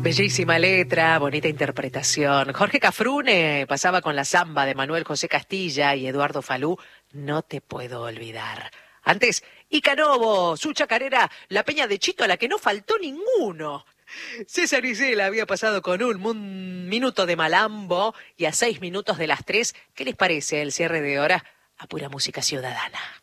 Bellísima letra, bonita interpretación. Jorge Cafrune pasaba con la samba de Manuel José Castilla y Eduardo Falú, No te puedo olvidar. Antes, Icanovo, su chacarera, La Peña de Chito, a la que no faltó ninguno. César Isela había pasado con un minuto de malambo y a 6 minutos de las 3. ¿Qué les parece el cierre de hora a pura música ciudadana?